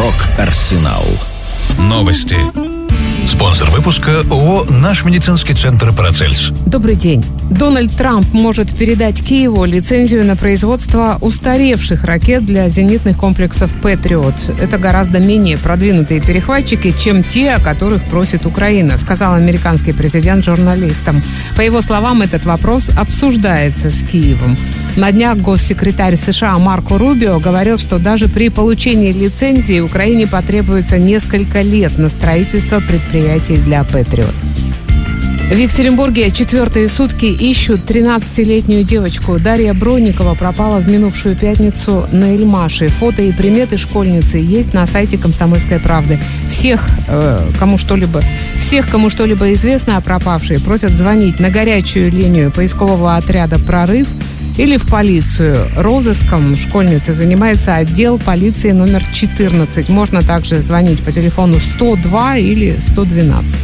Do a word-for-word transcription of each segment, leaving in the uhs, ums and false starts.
Рок-Арсенал. Новости. Спонсор выпуска ООО «Наш медицинский центр Парацельс». Добрый день. Дональд Трамп может передать Киеву лицензию на производство устаревших ракет для зенитных комплексов «Патриот». Это гораздо менее продвинутые перехватчики, чем те, о которых просит Украина, сказал американский президент журналистам. По его словам, этот вопрос обсуждается с Киевом. На днях госсекретарь США Марко Рубио говорил, что даже при получении лицензии Украине потребуется несколько лет на строительство предприятий для «Патриот». В Екатеринбурге четвертые сутки ищут тринадцатилетнюю девочку. Дарья Бронникова пропала в минувшую пятницу на Эльмаше. Фото и приметы школьницы есть на сайте «Комсомольской правды». Всех, э, кому что-либо, всех, кому что-либо известно о пропавшей, просят звонить на горячую линию поискового отряда «Прорыв» или в полицию. Розыском школьницы занимается отдел полиции номер четырнадцать. Можно также звонить по телефону сто два или сто двенадцать.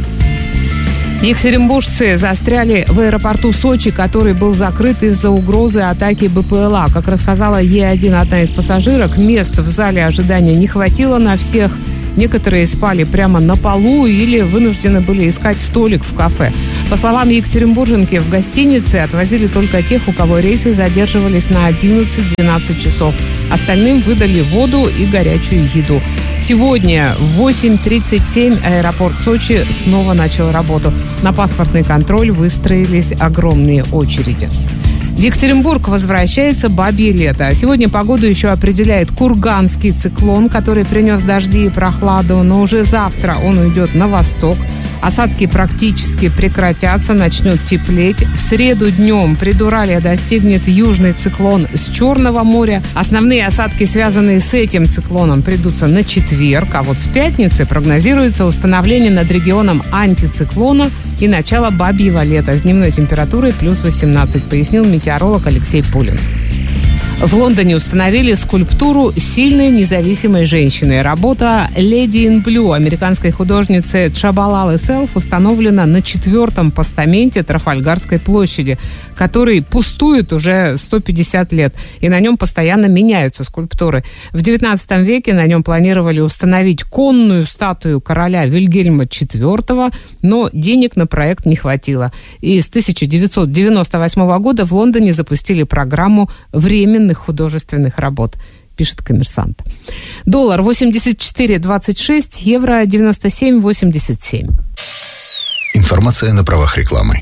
Екатеринбуржцы застряли в аэропорту Сочи, который был закрыт из-за угрозы атаки БПЛА. Как рассказала Е один одна из пассажирок, мест в зале ожидания не хватило на всех. Некоторые спали прямо на полу или вынуждены были искать столик в кафе. По словам екатеринбурженки, в гостинице отвозили только тех, у кого рейсы задерживались на одиннадцать-двенадцать часов. Остальным выдали воду и горячую еду. Сегодня в восемь тридцать семь аэропорт Сочи снова начал работу. На паспортный контроль выстроились огромные очереди. В Екатеринбург возвращается бабье лето. А сегодня погоду еще определяет курганский циклон, который принес дожди и прохладу. Но уже завтра он уйдет на восток. Осадки практически прекратятся, начнет теплеть. В среду днем предуралье достигнет южный циклон с Черного моря. Основные осадки, связанные с этим циклоном, придутся на четверг. А вот с пятницы прогнозируется установление над регионом антициклона и начало бабьего лета с дневной температурой плюс восемнадцать, пояснил метеоролог Алексей Пулин. В Лондоне установили скульптуру сильной независимой женщины. Работа «Lady in Blue» американской художницы Чабалалы Селф установлена на четвертом постаменте Трафальгарской площади, который пустует уже сто пятьдесят лет, и на нем постоянно меняются скульптуры. В девятнадцатом веке на нем планировали установить конную статую короля Вильгельма четвёртого, но денег на проект не хватило. И с тысяча девятьсот девяносто восьмого года в Лондоне запустили программу временных художественных работ, пишет «Коммерсант». Доллар восемьдесят четыре двадцать шесть, евро девяносто семь восемьдесят семь. Информация на правах рекламы.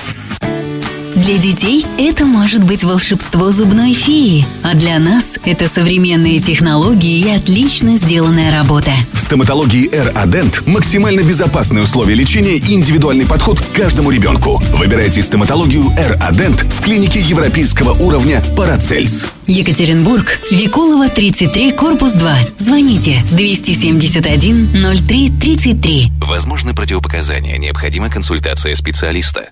Для детей это может быть волшебство зубной феи, а для нас это современные технологии и отлично сделанная работа. В стоматологии эр-Адент максимально безопасные условия лечения и индивидуальный подход к каждому ребенку. Выбирайте стоматологию эр-Адент в клинике европейского уровня Парацельс. Екатеринбург, Викулова, тридцать три, корпус два. Звоните двести семьдесят один ноль три тридцать три. Возможны противопоказания, необходима консультация специалиста.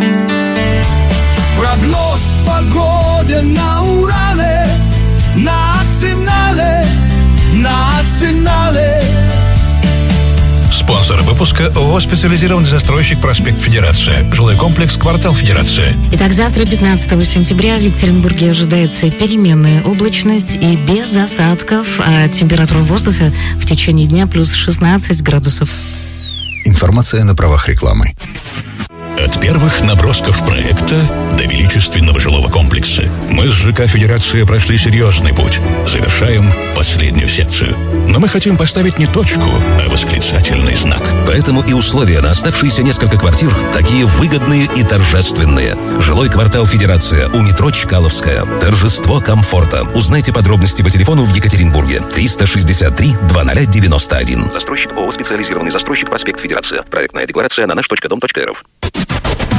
Прогноз погоды на Урале, на Арсенале, на Арсенале. Спонсор выпуска ООО «Специализированный застройщик Проспект Федерация». Жилой комплекс «Квартал Федерация». Итак, завтра, пятнадцатого сентября, в Екатеринбурге ожидается переменная облачность и без осадков, а температура воздуха в течение дня плюс шестнадцать градусов. Информация на правах рекламы. От первых набросков проекта до величественного жилого комплекса мы с ЖК «Федерация» прошли серьезный путь. Завершаем последнюю секцию. Но мы хотим поставить не точку, а восклицательный знак. Поэтому и условия на оставшиеся несколько квартир такие выгодные и торжественные. Жилой квартал «Федерация» у метро Чкаловская. Торжество комфорта. Узнайте подробности по телефону в Екатеринбурге. триста шестьдесят три двадцать девяносто один. Застройщик ООО «Специализированный застройщик Проспект Федерация». Проектная декларация на наш точка дом точка эр эф.